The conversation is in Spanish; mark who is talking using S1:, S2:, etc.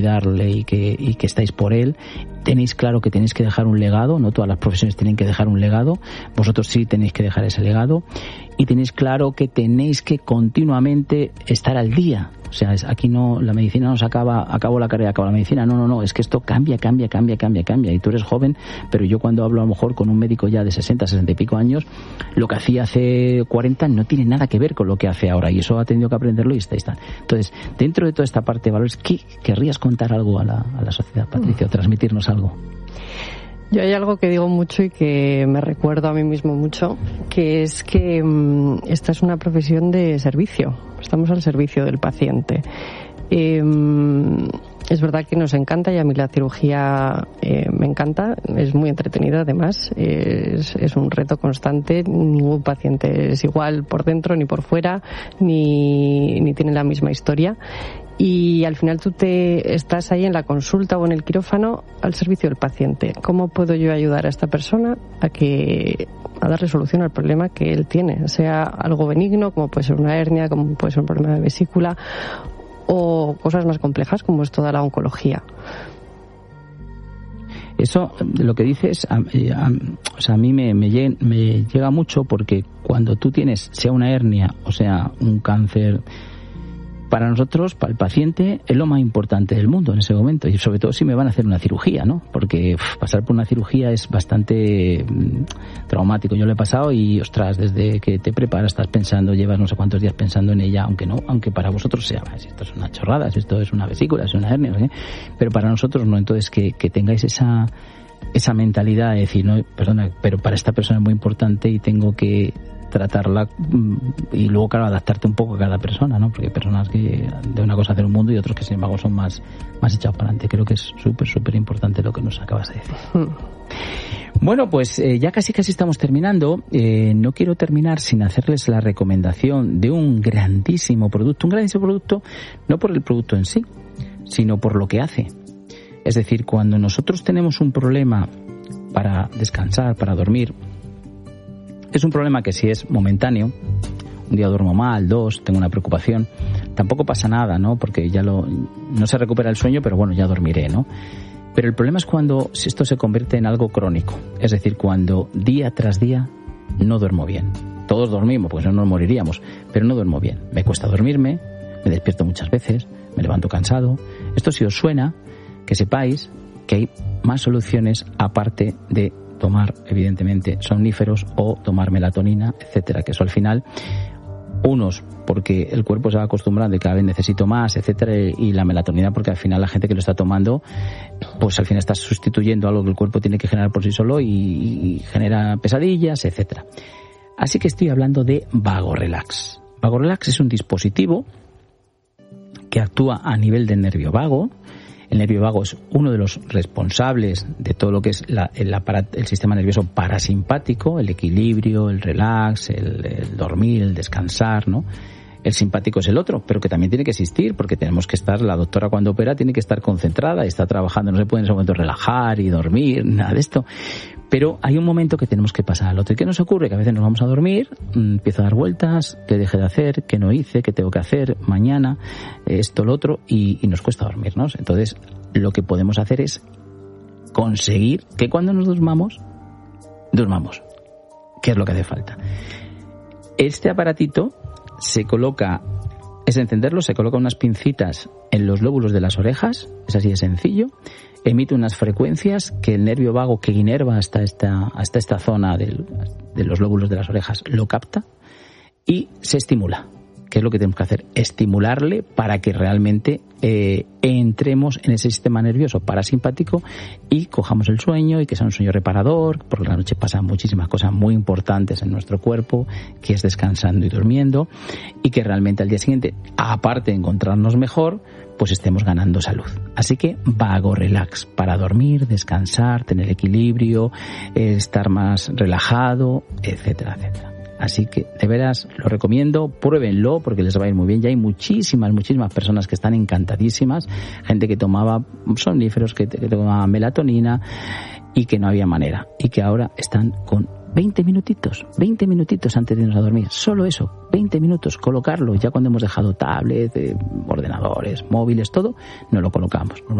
S1: darle y que estáis por él. Tenéis claro que tenéis que dejar un legado, no todas las profesiones tienen que dejar un legado, vosotros sí tenéis que dejar ese legado, y tenéis claro que tenéis que continuamente estar al día. O sea, aquí no, la medicina no se acabó la carrera, acabó la medicina, no, es que esto cambia, y tú eres joven, pero yo cuando hablo a lo mejor con un médico ya de 60 y pico años, lo que hacía hace 40 no tiene nada que ver con lo que hace ahora, y eso ha tenido que aprenderlo y está. Entonces, dentro de toda esta parte de valores, ¿qué querrías contar algo a la sociedad, Patricia, o transmitirnos algo?
S2: Yo hay algo que digo mucho y que me recuerdo a mí mismo mucho, que es que esta es una profesión de servicio. Estamos al servicio del paciente. Es verdad que nos encanta, y a mí la cirugía me encanta, es muy entretenida además, es un reto constante, ningún paciente es igual por dentro ni por fuera, ni tiene la misma historia. Y al final tú te estás ahí en la consulta o en el quirófano al servicio del paciente. ¿Cómo puedo yo ayudar a esta persona a darle solución al problema que él tiene? Sea algo benigno, como puede ser una hernia, como puede ser un problema de vesícula, o cosas más complejas como es toda la oncología.
S1: Eso, lo que dices, a mí me llega mucho, porque cuando tú tienes, sea una hernia o sea un cáncer, para nosotros, para el paciente, es lo más importante del mundo en ese momento, y sobre todo si me van a hacer una cirugía, ¿no? Porque pasar por una cirugía es bastante traumático. Yo lo he pasado y, ostras, desde que te preparas estás pensando, llevas no sé cuántos días pensando en ella, aunque para vosotros sea, si esto es una chorrada, si esto es una vesícula, si es una hernia, ¿sí? Pero para nosotros no. Entonces que tengáis esa mentalidad de decir, no, perdona, pero para esta persona es muy importante y tengo que tratarla, y luego, claro, adaptarte un poco a cada persona, ¿no? Porque hay personas que de una cosa hacen un mundo y otros que, sin embargo, son más echados para adelante. Creo que es súper importante lo que nos acabas de decir. Bueno, pues ya casi estamos terminando. No quiero terminar sin hacerles la recomendación de un grandísimo producto, no por el producto en sí, sino por lo que hace. Es decir, cuando nosotros tenemos un problema para descansar, para dormir, es un problema que si es momentáneo, un día duermo mal, 2, tengo una preocupación, tampoco pasa nada, ¿no? Porque no se recupera el sueño, pero bueno, ya dormiré, ¿no? Pero el problema es cuando esto se convierte en algo crónico, es decir, cuando día tras día no duermo bien. Todos dormimos, porque no nos moriríamos, pero no duermo bien. Me cuesta dormirme, me despierto muchas veces, me levanto cansado. Esto, si os suena, que sepáis que hay más soluciones aparte de tomar, evidentemente, somníferos o tomar melatonina, etcétera, que eso al final, unos porque el cuerpo se va acostumbrando y cada vez necesito más, etcétera, y la melatonina porque al final la gente que lo está tomando, pues al final está sustituyendo algo que el cuerpo tiene que generar por sí solo y genera pesadillas, etcétera. Así que estoy hablando de VagoRelax. VagoRelax es un dispositivo que actúa a nivel del nervio vago. El nervio vago es uno de los responsables de todo lo que es el sistema nervioso parasimpático, el equilibrio, el relax, el dormir, el descansar, ¿no? El simpático es el otro, pero que también tiene que existir, porque tenemos que estar, la doctora cuando opera tiene que estar concentrada, está trabajando, no se puede en ese momento relajar y dormir, nada de esto. Pero hay un momento que tenemos que pasar al otro. ¿Y qué nos ocurre? Que a veces nos vamos a dormir, empiezo a dar vueltas, qué dejé de hacer, qué no hice, qué tengo que hacer mañana, esto, lo otro, y nos cuesta dormirnos. Entonces, lo que podemos hacer es conseguir que cuando nos durmamos. ¿Qué es lo que hace falta? Este aparatito se coloca, es encenderlo, se coloca unas pincitas en los lóbulos de las orejas, es así de sencillo, emite unas frecuencias que el nervio vago que inerva hasta esta zona de los lóbulos de las orejas lo capta y se estimula. ¿Qué es lo que tenemos que hacer? Estimularle para que realmente entremos en ese sistema nervioso parasimpático y cojamos el sueño y que sea un sueño reparador, porque la noche pasan muchísimas cosas muy importantes en nuestro cuerpo, que es descansando y durmiendo, y que realmente al día siguiente, aparte de encontrarnos mejor, pues estemos ganando salud. Así que VagoRelax, para dormir, descansar, tener equilibrio, estar más relajado, etcétera, etcétera. Así que, de veras, lo recomiendo, pruébenlo porque les va a ir muy bien. Ya hay muchísimas personas que están encantadísimas, gente que tomaba somníferos, que tomaba melatonina y que no había manera, y que ahora están con 20 minutitos antes de irnos a dormir. Solo eso, 20 minutos, colocarlo. Ya cuando hemos dejado tablets, ordenadores, móviles, todo, no lo colocamos.